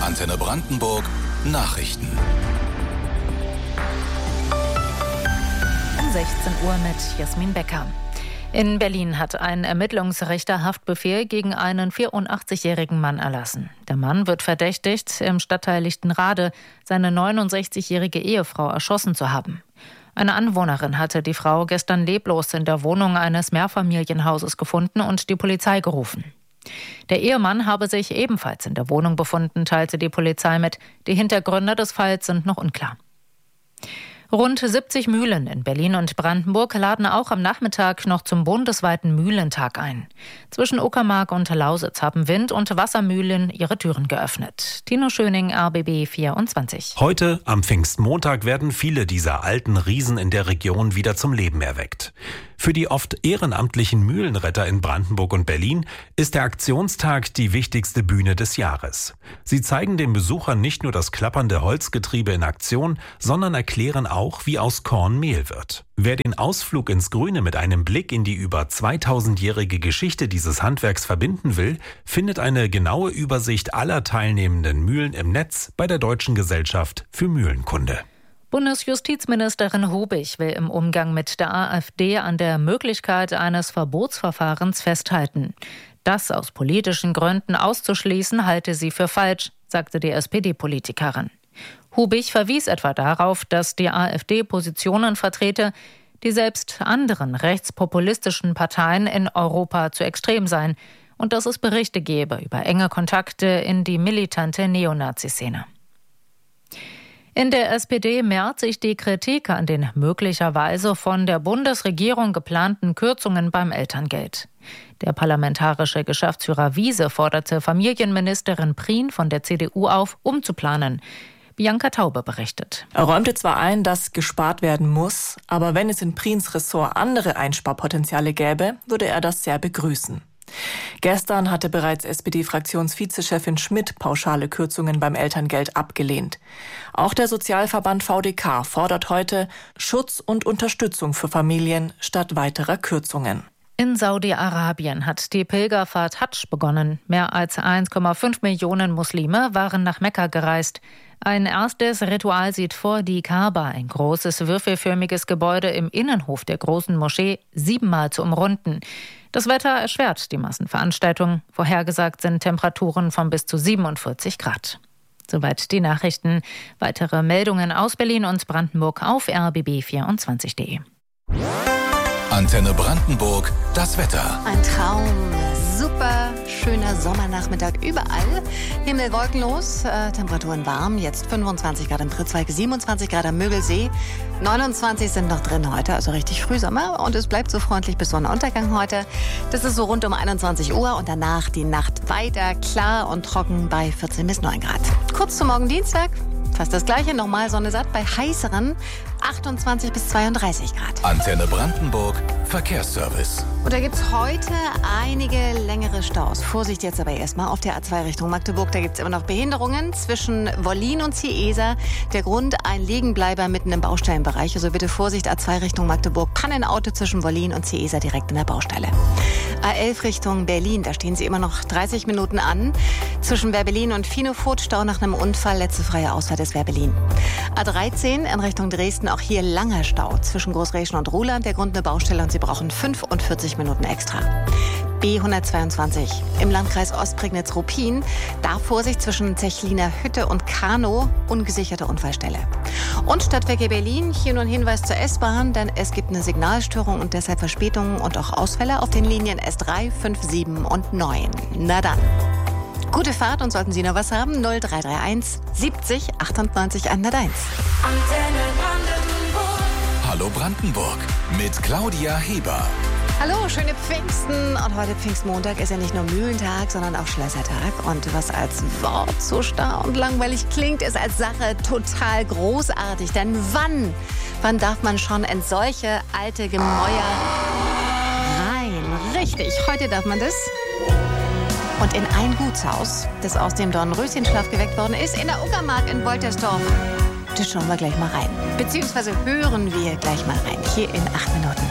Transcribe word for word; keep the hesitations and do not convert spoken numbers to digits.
Antenne Brandenburg Nachrichten. Um sechzehn Uhr mit Jasmin Becker. In Berlin hat ein Ermittlungsrichter Haftbefehl gegen einen vierundachtzigjährigen Mann erlassen. Der Mann wird verdächtigt, im Stadtteil Lichtenrade seine neunundsechzigjährige Ehefrau erschossen zu haben. Eine Anwohnerin hatte die Frau gestern leblos in der Wohnung eines Mehrfamilienhauses gefunden und die Polizei gerufen. Der Ehemann habe sich ebenfalls in der Wohnung befunden, teilte die Polizei mit. Die Hintergründe des Falls sind noch unklar. Rund siebzig Mühlen in Berlin und Brandenburg laden auch am Nachmittag noch zum bundesweiten Mühlentag ein. Zwischen Uckermark und Lausitz haben Wind- und Wassermühlen ihre Türen geöffnet. Tino Schöning, R B B vierundzwanzig. Heute, am Pfingstmontag, werden viele dieser alten Riesen in der Region wieder zum Leben erweckt. Für die oft ehrenamtlichen Mühlenretter in Brandenburg und Berlin ist der Aktionstag die wichtigste Bühne des Jahres. Sie zeigen den Besuchern nicht nur das klappernde Holzgetriebe in Aktion, sondern erklären auch, wie aus Korn Mehl wird. Wer den Ausflug ins Grüne mit einem Blick in die über zweitausendjährige Geschichte dieses Handwerks verbinden will, findet eine genaue Übersicht aller teilnehmenden Mühlen im Netz bei der Deutschen Gesellschaft für Mühlenkunde. Bundesjustizministerin Hubig will im Umgang mit der AfD an der Möglichkeit eines Verbotsverfahrens festhalten. Das aus politischen Gründen auszuschließen, halte sie für falsch, sagte die S P D-Politikerin. Hubig verwies etwa darauf, dass die AfD Positionen vertrete, die selbst anderen rechtspopulistischen Parteien in Europa zu extrem seien und dass es Berichte gebe über enge Kontakte in die militante Neonazi-Szene. In der S P D mehrt sich die Kritik an den möglicherweise von der Bundesregierung geplanten Kürzungen beim Elterngeld. Der parlamentarische Geschäftsführer Wiese forderte Familienministerin Prien von der C D U auf, umzuplanen. Bianca Taube berichtet. Er räumte zwar ein, dass gespart werden muss, aber wenn es in Priens Ressort andere Einsparpotenziale gäbe, würde er das sehr begrüßen. Gestern hatte bereits S P D-Fraktionsvizechefin Schmidt pauschale Kürzungen beim Elterngeld abgelehnt. Auch der Sozialverband V D K fordert heute Schutz und Unterstützung für Familien statt weiterer Kürzungen. In Saudi-Arabien hat die Pilgerfahrt Hadsch begonnen. Mehr als eins Komma fünf Millionen Muslime waren nach Mekka gereist. Ein erstes Ritual sieht vor, die Kaaba, ein großes würfelförmiges Gebäude im Innenhof der großen Moschee, siebenmal zu umrunden. Das Wetter erschwert die Massenveranstaltung. Vorhergesagt sind Temperaturen von bis zu siebenundvierzig Grad. Soweit die Nachrichten. Weitere Meldungen aus Berlin und Brandenburg auf r b b vierundzwanzig punkt de. Antenne Brandenburg, das Wetter. Ein Traum, super schöner Sommernachmittag überall. Himmel wolkenlos, äh, Temperaturen warm, jetzt fünfundzwanzig Grad im Pritzwalk, siebenundzwanzig Grad am Mögelsee, neunundzwanzig sind noch drin heute, also richtig Frühsommer und es bleibt so freundlich bis Sonnenuntergang heute. Das ist so rund um einundzwanzig Uhr und danach die Nacht weiter klar und trocken bei vierzehn bis neun Grad. Kurz zum Morgen Dienstag. Fast das Gleiche, nochmal Sonne satt bei heißeren achtundzwanzig bis zweiunddreißig Grad. Antenne Brandenburg, Verkehrsservice. Und da gibt es heute einige längere Staus. Vorsicht jetzt aber erstmal auf der A zwei Richtung Magdeburg. Da gibt es immer noch Behinderungen zwischen Wollin und Ciesa. Der Grund, ein Liegenbleiber mitten im Baustellenbereich. Also bitte Vorsicht, A zwei Richtung Magdeburg. Pannenauto zwischen Wollin und Ciesa direkt in der Baustelle. A elf Richtung Berlin, da stehen sie immer noch dreißig Minuten an. Zwischen Werbelin und Finofurt Stau nach einem Unfall. Letzte freie Ausfahrt ist Werbelin. A dreizehn in Richtung Dresden, auch hier langer Stau zwischen Großreschen und Ruhland. Der Grund eine Baustelle und sie brauchen fünfundvierzig Minuten extra. B hundertzweiundzwanzig im Landkreis Ostprignitz-Ruppin. Da Vorsicht zwischen Zechliner Hütte und Kanow, ungesicherte Unfallstelle. Und Stadtwerke Berlin, hier nur ein Hinweis zur S-Bahn, denn es gibt eine Signalstörung und deshalb Verspätungen und auch Ausfälle auf den Linien S drei, fünf, sieben und neun. Na dann. Gute Fahrt und sollten Sie noch was haben, null drei drei eins siebzig achtundneunzig hunderteins. Antenne Brandenburg. Hallo Brandenburg mit Claudia Heber. Hallo, schöne Pfingsten. Und heute Pfingstmontag ist ja nicht nur Mühlentag, sondern auch Schlössertag. Und was als Wort so starr und langweilig klingt, ist als Sache total großartig. Denn wann, wann darf man schon in solche alte Gemäuer rein? Richtig, heute darf man das. Und in ein Gutshaus, das aus dem Dornröschenschlaf geweckt worden ist, in der Uckermark in Woltersdorf. Das schauen wir gleich mal rein. Beziehungsweise hören wir gleich mal rein. Hier in acht Minuten.